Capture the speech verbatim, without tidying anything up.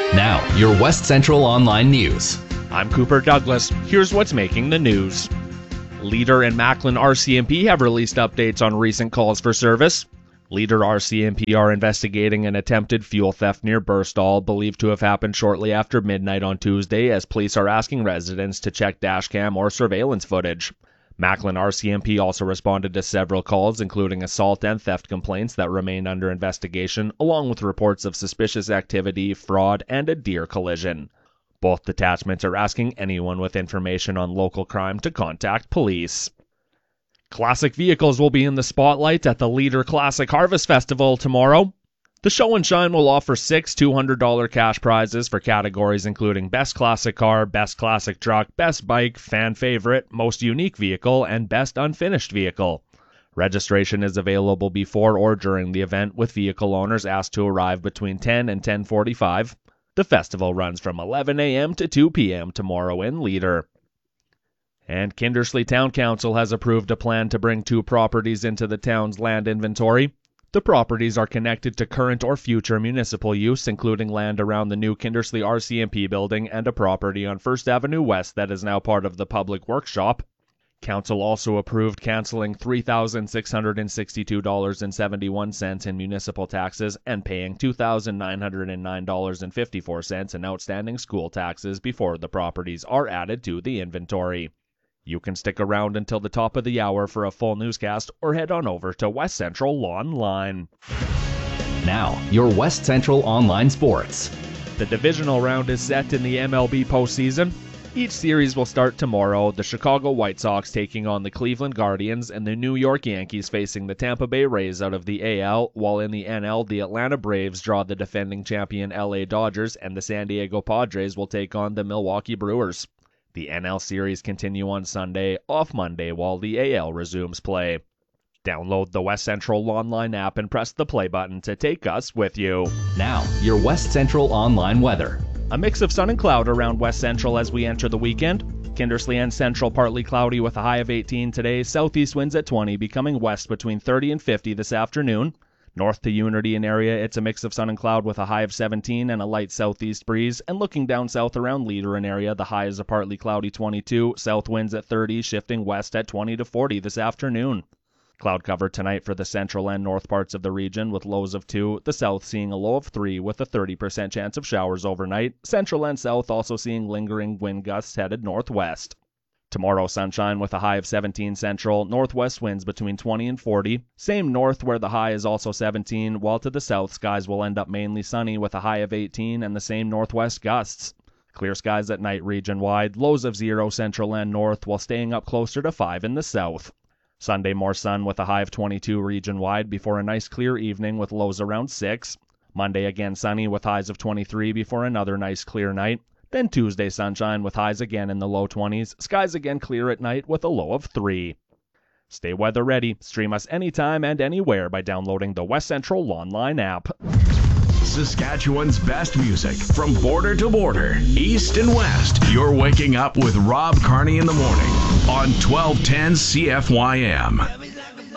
Now, your West Central Online News. I'm Cooper Douglas. Here's what's making the news. Leader and Macklin R C M P have released updates on recent calls for service. Leader R C M P are investigating an attempted fuel theft near Burstall, believed to have happened shortly after midnight on Tuesday, as police are asking residents to check dashcam or surveillance footage. Macklin R C M P also responded to several calls, including assault and theft complaints that remain under investigation, along with reports of suspicious activity, fraud, and a deer collision. Both detachments are asking anyone with information on local crime to contact police. Classic vehicles will be in the spotlight at the Leader Classic Harvest Festival tomorrow. The show and shine will offer six two hundred dollars cash prizes for categories including Best Classic Car, Best Classic Truck, Best Bike, Fan Favorite, Most Unique Vehicle, and Best Unfinished Vehicle. Registration is available before or during the event, with vehicle owners asked to arrive between ten and ten forty-five. The festival runs from eleven a.m. to two p.m. tomorrow in Leader. And Kindersley Town Council has approved a plan to bring two properties into the town's land inventory. The properties are connected to current or future municipal use, including land around the new Kindersley R C M P building and a property on First Avenue West that is now part of the Public Workshop. Council also approved canceling three thousand six hundred sixty-two dollars and seventy-one cents in municipal taxes and paying two thousand nine hundred nine dollars and fifty-four cents in outstanding school taxes before the properties are added to the inventory. You can stick around until the top of the hour for a full newscast or head on over to West Central Online. Now, your West Central Online Sports. The divisional round is set in the M L B postseason. Each series will start tomorrow, the Chicago White Sox taking on the Cleveland Guardians and the New York Yankees facing the Tampa Bay Rays out of the A L, while in the N L, the Atlanta Braves draw the defending champion L A Dodgers and the San Diego Padres will take on the Milwaukee Brewers. The N L series continue on Sunday, off Monday, while the A L resumes play. Download the West Central Online app and press the play button to take us with you. Now, your West Central Online weather. A mix of sun and cloud around West Central as we enter the weekend. Kindersley and Central partly cloudy with a high of eighteen today. Southeast winds at twenty, becoming west between thirty and fifty this afternoon. North to Unity and area, it's a mix of sun and cloud with a high of seventeen and a light southeast breeze. And looking down south around Leader and area, the high is a partly cloudy twenty-two. South winds at thirty, shifting west at twenty to forty this afternoon. Cloud cover tonight for the central and north parts of the region with lows of two. The south seeing a low of three with a thirty percent chance of showers overnight. Central and south also seeing lingering wind gusts headed northwest. Tomorrow, sunshine with a high of seventeen central, northwest winds between twenty and forty. Same north where the high is also seventeen, while to the south, skies will end up mainly sunny with a high of eighteen and the same northwest gusts. Clear skies at night region-wide, lows of zero central and north, while staying up closer to five in the south. Sunday, more sun with a high of twenty-two region-wide before a nice clear evening with lows around six. Monday, again sunny with highs of twenty-three before another nice clear night. Then Tuesday, sunshine with highs again in the low twenties. Skies again clear at night with a low of three. Stay weather ready. Stream us anytime and anywhere by downloading the West Central Online app. Saskatchewan's best music from border to border, east and west. You're waking up with Rob Carney in the morning on twelve ten C F Y M.